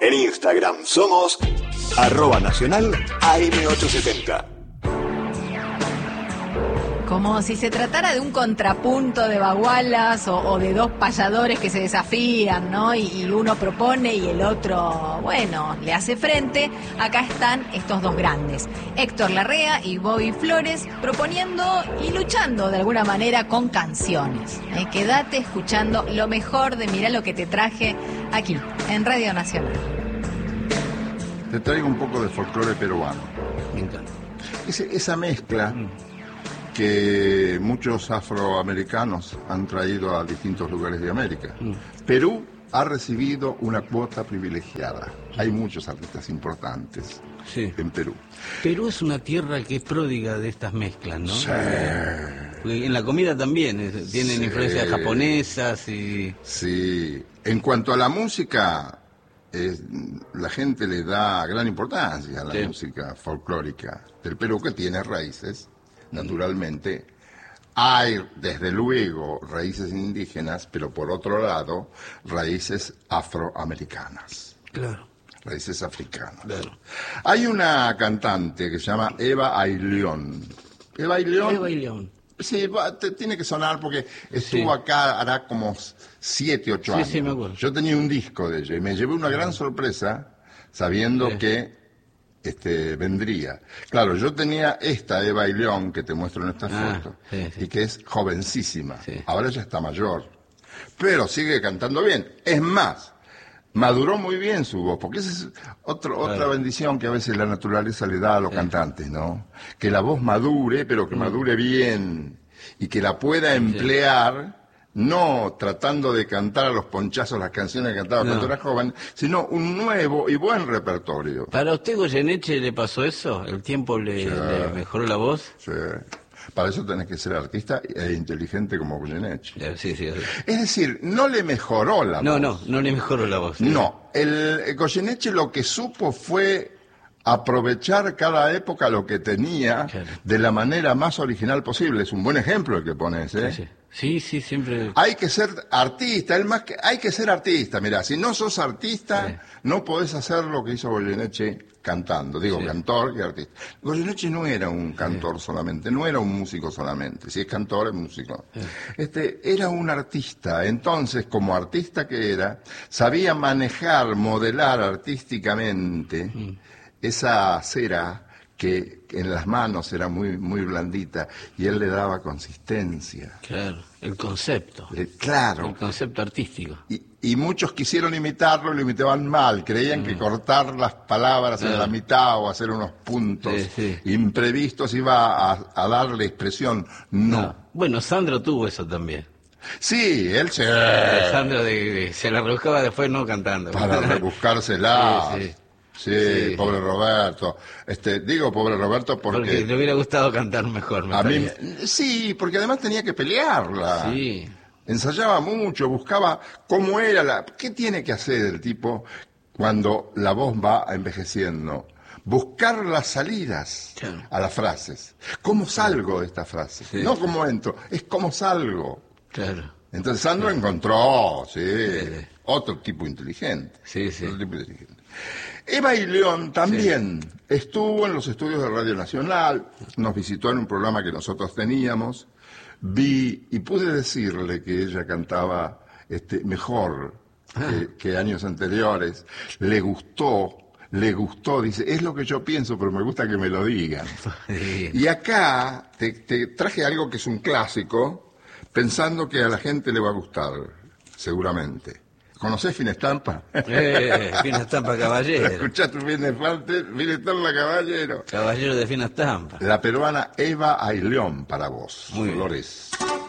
En Instagram somos @nacional AM870. Como si se tratara de un contrapunto de bagualas o de dos payadores que se desafían, ¿no? Y uno propone y el otro, bueno, le hace frente. Acá están estos dos grandes, Héctor Larrea y Bobby Flores, proponiendo y luchando de alguna manera con canciones. Quédate escuchando lo mejor de Mirá lo que te traje aquí, en Radio Nacional. Te traigo un poco de folclore peruano. Me encanta. Esa mezcla que muchos afroamericanos han traído a distintos lugares de América. Perú ha recibido una cuota privilegiada. Hay muchos artistas importantes en Perú. Perú es una tierra que es pródiga de estas mezclas, ¿no? Sí. En la comida también tienen influencias japonesas y... Sí. En cuanto a la música, la gente le da gran importancia a la música folclórica del Perú, que tiene raíces. Naturalmente, hay desde luego raíces indígenas, pero por otro lado, raíces afroamericanas. Claro. Raíces africanas. Claro. Hay una cantante que se llama Eva Ayllón. Eva Ayllón. Sí, tiene que sonar porque estuvo acá hará como 7, 8 años. Sí, me acuerdo. Yo tenía un disco de ella y me llevé una gran sorpresa sabiendo que vendría. Claro, yo tenía esta Eva Ayllón que te muestro en esta foto y que es jovencísima. Ahora ya está mayor, pero sigue cantando bien. Es más, maduró muy bien su voz, porque esa es otra bendición que a veces la naturaleza le da a los cantantes, ¿no? Que la voz madure, pero que madure bien y que la pueda emplear. No tratando de cantar a los ponchazos las canciones que cantaba cuando era joven, sino un nuevo y buen repertorio. ¿Para usted, Goyeneche, le pasó eso? ¿El tiempo le mejoró la voz? Sí. Para eso tenés que ser artista e inteligente como Goyeneche. Sí. Es decir, no le mejoró la voz. No le mejoró la voz. No, el Goyeneche lo que supo fue aprovechar cada época lo que tenía de la manera más original posible. Es un buen ejemplo el que pones, ¿eh? Sí, siempre... Hay que ser artista, hay que ser artista. Mirá, si no sos artista, no podés hacer lo que hizo Goyeneche cantando. Digo, cantor y artista. Goyeneche no era un cantor solamente, no era un músico solamente. Si es cantor, es músico. Era un artista. Entonces, como artista que era, sabía manejar, modelar artísticamente esa cera que en las manos era muy blandita y él le daba consistencia. Claro, el concepto. Claro. El concepto artístico. Y muchos quisieron imitarlo y lo imitaban mal. Creían que cortar las palabras en la mitad o hacer unos puntos imprevistos iba a darle expresión. No. Bueno, Sandro tuvo eso también. Sí, él se... Sandro se la rebuscaba después no cantando. Para rebuscársela. Sí, pobre Roberto. Digo pobre Roberto porque le hubiera gustado cantar mejor. A mí, sí, porque además tenía que pelearla. Sí. Ensayaba mucho, buscaba cómo era ¿Qué tiene que hacer el tipo cuando la voz va envejeciendo? Buscar las salidas a las frases. ¿Cómo salgo de esta frase? No cómo entro, es cómo salgo. Claro. Entonces Sandro encontró, otro tipo inteligente. Otro tipo inteligente. Eva Ayllón también estuvo en los estudios de Radio Nacional, nos visitó en un programa que nosotros teníamos, vi y pude decirle que ella cantaba mejor que años anteriores, le gustó, dice, es lo que yo pienso, pero me gusta que me lo digan. Y acá te traje algo que es un clásico, pensando que a la gente le va a gustar, seguramente. ¿Conocés Fina Estampa? Fina Estampa Caballero. ¿Escuchaste Fina Estampa Caballero? Caballero de Fina Estampa. La peruana Eva Ayllón para vos. Muy Dolores. Bien.